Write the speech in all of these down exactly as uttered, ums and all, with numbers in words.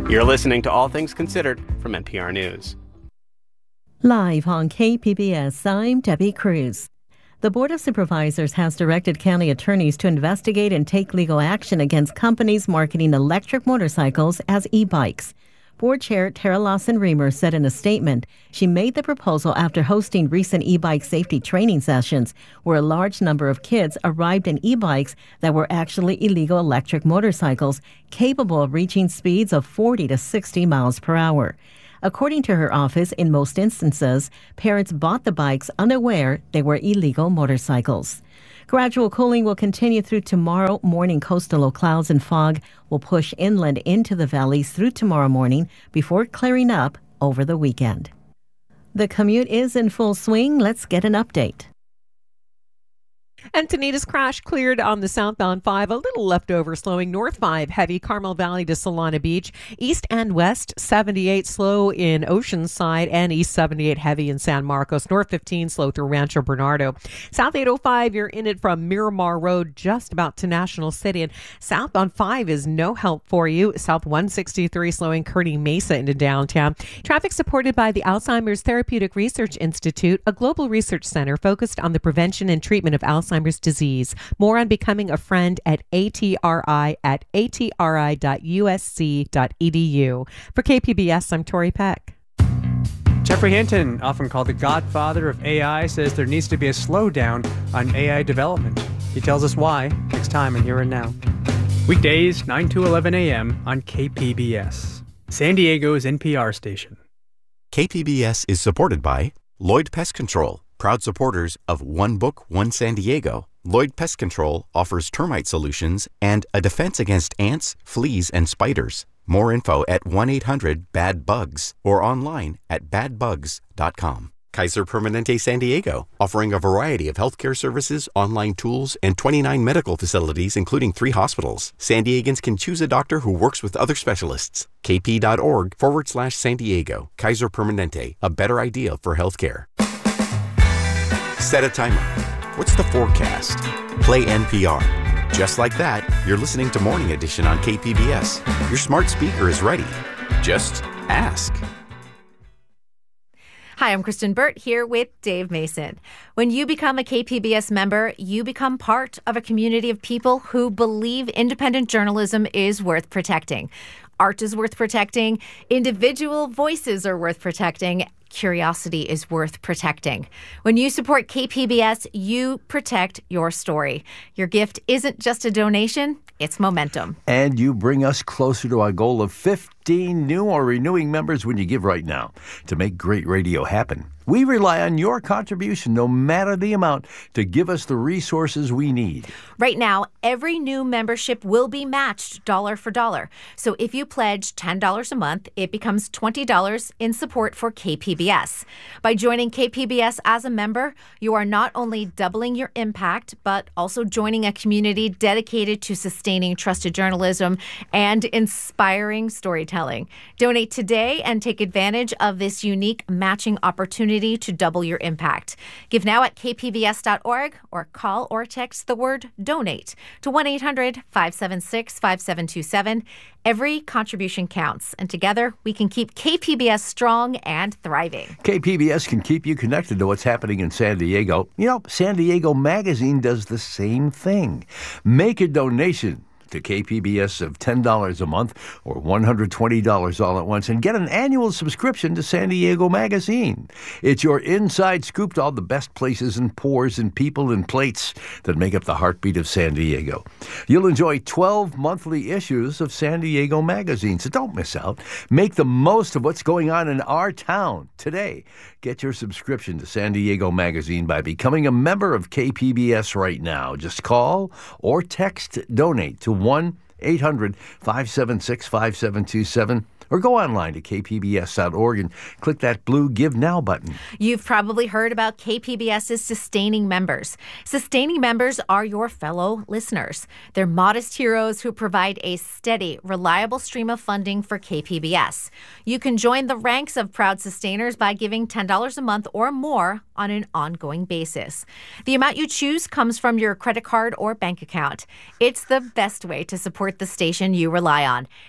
You're listening to All Things Considered from N P R News. Live on K P B S, I'm Debbie Cruz. The Board of Supervisors has directed county attorneys to investigate and take legal action against companies marketing electric motorcycles as e-bikes. Board Chair Tara Lawson-Remer said in a statement she made the proposal after hosting recent e-bike safety training sessions where a large number of kids arrived in e-bikes that were actually illegal electric motorcycles capable of reaching speeds of forty to sixty miles per hour. According to her office, in most instances, parents bought the bikes unaware they were illegal motorcycles. Gradual cooling will continue through tomorrow morning. Coastal low clouds and fog will push inland into the valleys through tomorrow morning before clearing up over the weekend. The commute is in full swing. Let's get an update. Antonitas crash cleared on the southbound five, a little leftover slowing north five, heavy Carmel Valley to Solana Beach, east and west seventy-eight slow in Oceanside, and east seventy-eight heavy in San Marcos, north fifteen slow through Rancho Bernardo. South eight oh five, you're in it from Miramar Road just about to National City, and southbound five is no help for you. South one sixty-three slowing Kearney Mesa into downtown. Traffic supported by the Alzheimer's Therapeutic Research Institute, a global research center focused on the prevention and treatment of Alzheimer's disease. More on becoming a friend at A T R I at A T R I dot U S C dot E D U. For K P B S, I'm Tori Peck. Jeffrey Hinton, often called the godfather of A I, says there needs to be a slowdown on A I development. He tells us why next time in Here and Now. Weekdays, nine to eleven a.m. on K P B S, San Diego's N P R station. K P B S is supported by Lloyd Pest Control, proud supporters of One Book, One San Diego. Lloyd Pest Control offers termite solutions and a defense against ants, fleas, and spiders. More info at one eight hundred bad bugs or online at bad bugs dot com. Kaiser Permanente San Diego, offering a variety of healthcare services, online tools, and twenty-nine medical facilities, including three hospitals. San Diegans can choose a doctor who works with other specialists. kp.org forward slash San Diego. Kaiser Permanente, a better idea for healthcare. Set a timer. What's the forecast? Play N P R. Just like that, you're listening to Morning Edition on K P B S. Your smart speaker is ready. Just ask. Hi, I'm Kristen Burt here with Dave Mason. When you become a K P B S member, you become part of a community of people who believe independent journalism is worth protecting. Art is worth protecting. Individual voices are worth protecting. Curiosity is worth protecting. When you support K P B S, you protect your story. Your gift isn't just a donation, it's momentum. And you bring us closer to our goal of fifteen new or renewing members when you give right now. To make great radio happen, we rely on your contribution, no matter the amount, to give us the resources we need. Right now, every new membership will be matched dollar for dollar. So if you pledge ten dollars a month, it becomes twenty dollars in support for K P B S. By joining K P B S as a member, you are not only doubling your impact, but also joining a community dedicated to sustaining trusted journalism and inspiring storytelling. Donate today and take advantage of this unique matching opportunity to double your impact. Give now at k p b s dot org or call or text the word donate to one eight hundred five seven six five seven two seven. Every contribution counts, and together we can keep K P B S strong and thriving. K P B S can keep you connected to what's happening in San Diego. You know, San Diego Magazine does the same thing. Make a donation to K P B S of ten dollars a month or one hundred twenty dollars all at once and get an annual subscription to San Diego Magazine. It's your inside scoop to all the best places and pours and people and plates that make up the heartbeat of San Diego. You'll enjoy twelve monthly issues of San Diego Magazine, so don't miss out. Make the most of what's going on in our town today. Get your subscription to San Diego Magazine by becoming a member of K P B S right now. Just call or text donate to one eight hundred five seven six five seven two seven or go online to k p b s dot org and click that blue Give Now button. You've probably heard about KPBS's sustaining members. Sustaining members are your fellow listeners. They're modest heroes who provide a steady, reliable stream of funding for K P B S. You can join the ranks of proud sustainers by giving ten dollars a month or more on an ongoing basis. The amount you choose comes from your credit card or bank account. It's the best way to support the station you rely on.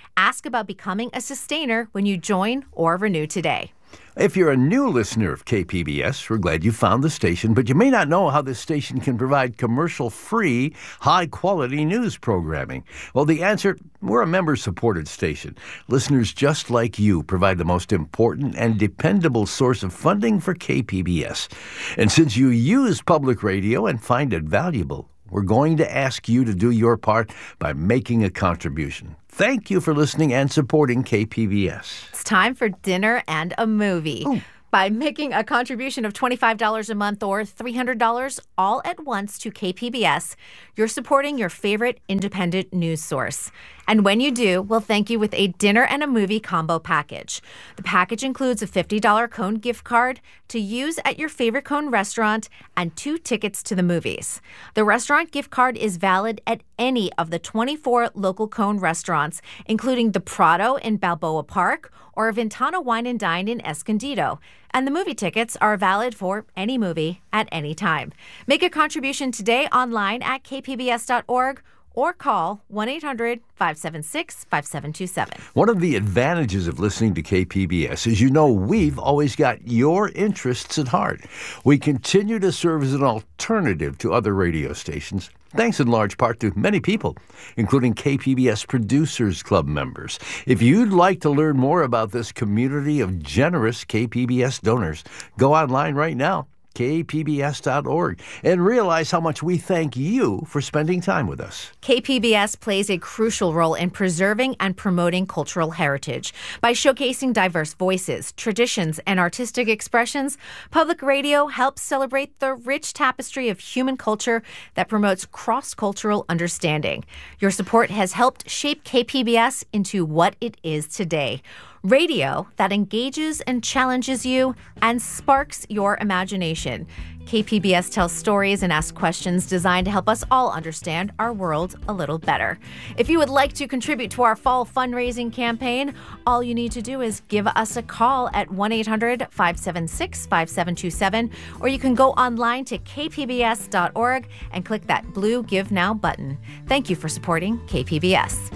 Ask about becoming a sustainer when you join or renew today. If you're a new listener of K P B S, we're glad you found the station, but you may not know how this station can provide commercial-free, high-quality news programming. Well, the answer, we're a member-supported station. Listeners just like you provide the most important and dependable source of funding for K P B S. And since you use public radio and find it valuable, we're going to ask you to do your part by making a contribution. Thank you for listening and supporting K P B S. It's time for dinner and a movie. Ooh. By making a contribution of twenty-five dollars a month or three hundred dollars all at once to K P B S, you're supporting your favorite independent news source. And when you do, we'll thank you with a dinner and a movie combo package. The package includes a fifty dollars Cone gift card to use at your favorite Cone restaurant and two tickets to the movies. The restaurant gift card is valid at any of the twenty-four local Cone restaurants, including the Prado in Balboa Park or Ventana Wine and Dine in Escondido. And the movie tickets are valid for any movie at any time. Make a contribution today online at k p b s dot org or call one eight hundred five seven six five seven two seven. One of the advantages of listening to K P B S is you know we've always got your interests at heart. We continue to serve as an alternative to other radio stations, thanks in large part to many people, including K P B S Producers Club members. If you'd like to learn more about this community of generous K P B S donors, go online right now, k p b s dot org, and realize how much we thank you for spending time with us. K P B S plays a crucial role in preserving and promoting cultural heritage. By showcasing diverse voices, traditions, and artistic expressions, public radio helps celebrate the rich tapestry of human culture that promotes cross-cultural understanding. Your support has helped shape K P B S into what it is today. Radio that engages and challenges you and sparks your imagination. K P B S tells stories and asks questions designed to help us all understand our world a little better. If you would like to contribute to our fall fundraising campaign, all you need to do is give us a call at one eight hundred five seven six five seven two seven, or you can go online to k p b s dot org and click that blue Give Now button. Thank you for supporting K P B S.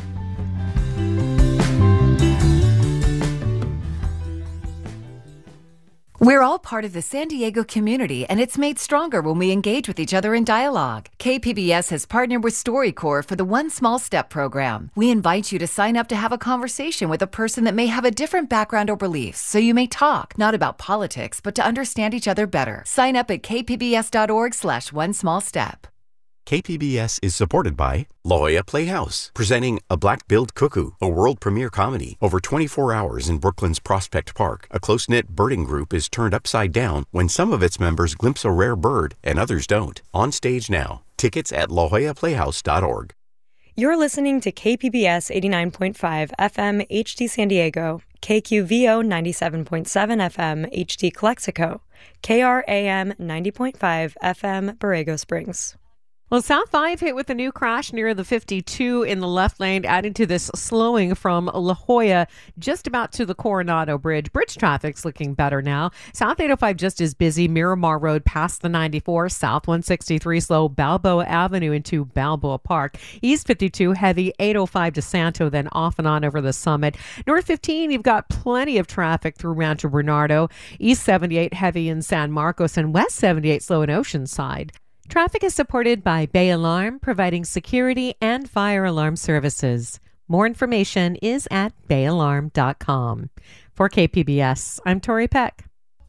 We're all part of the San Diego community, and it's made stronger when we engage with each other in dialogue. K P B S has partnered with StoryCorps for the One Small Step program. We invite you to sign up to have a conversation with a person that may have a different background or beliefs, so you may talk, not about politics, but to understand each other better. Sign up at k p b s dot org slash one small step. K P B S is supported by La Jolla Playhouse, presenting A Black-Billed Cuckoo, a world premiere comedy. Over twenty-four hours in Brooklyn's Prospect Park, a close-knit birding group is turned upside down when some of its members glimpse a rare bird and others don't. On stage now. Tickets at la jolla playhouse dot org. You're listening to K P B S eighty-nine point five F M H D San Diego, K Q V O ninety-seven point seven F M H D Calexico, K R A M ninety point five F M Borrego Springs. Well, South five hit with a new crash near the fifty-two in the left lane, adding to this slowing from La Jolla just about to the Coronado Bridge. Bridge traffic's looking better now. South eight oh five just as busy. Miramar Road past the ninety-four. South one sixty-three slow. Balboa Avenue into Balboa Park. East fifty-two heavy. eight oh five to Santo, then off and on over the Summit. North fifteen, you've got plenty of traffic through Rancho Bernardo. East seventy-eight heavy in San Marcos, and West seventy-eight slow in Oceanside. Traffic is supported by Bay Alarm, providing security and fire alarm services. More information is at bay alarm dot com. For K P B S, I'm Tori Peck.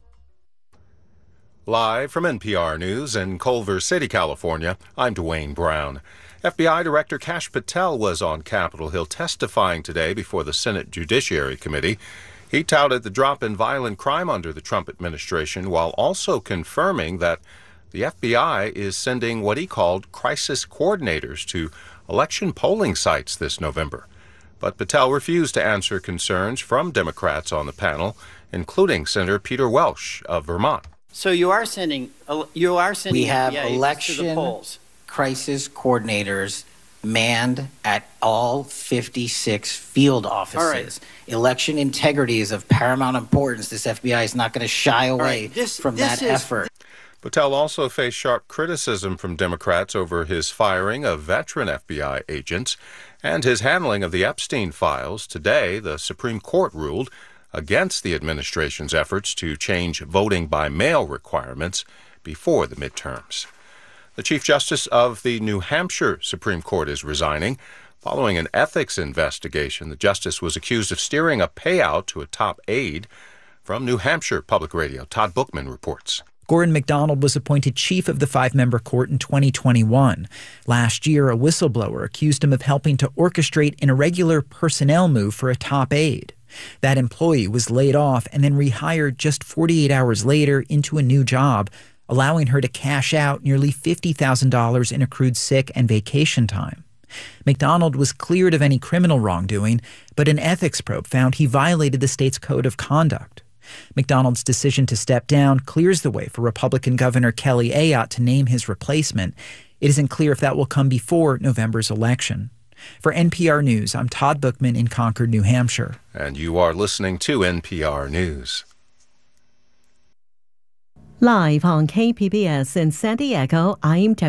Live from N P R News in Culver City, California, I'm Dwayne Brown. F B I Director Kash Patel was on Capitol Hill testifying today before the Senate Judiciary Committee. He touted the drop in violent crime under the Trump administration while also confirming that the F B I is sending what he called crisis coordinators to election polling sites this November. But Patel refused to answer concerns from Democrats on the panel, including Senator Peter Welch of Vermont. So you are sending you are sending we have F B I election to the polls. Crisis coordinators manned at all fifty-six field offices. All right. Election integrity is of paramount importance. This F B I is not going to shy away right. this, from this that is, effort. Patel also faced sharp criticism from Democrats over his firing of veteran F B I agents. and his handling of the Epstein files. Today, the Supreme Court ruled against the administration's efforts to change voting by mail requirements before the midterms. The Chief Justice of the New Hampshire Supreme Court is resigning. Following an ethics investigation, the justice was accused of steering a payout to a top aide. From New Hampshire Public Radio, Todd Bookman reports. Gordon MacDonald was appointed chief of the five-member court in twenty twenty-one. Last year, a whistleblower accused him of helping to orchestrate an irregular personnel move for a top aide. That employee was laid off and then rehired just forty-eight hours later into a new job, allowing her to cash out nearly fifty thousand dollars in accrued sick and vacation time. MacDonald was cleared of any criminal wrongdoing, but an ethics probe found he violated the state's code of conduct. MacDonald's decision to step down clears the way for Republican Governor Kelly Ayotte to name his replacement. It isn't clear if that will come before November's election. For N P R News, I'm Todd Bookman in Concord, New Hampshire. And you are listening to N P R News. Live on K P B S in San Diego, I'm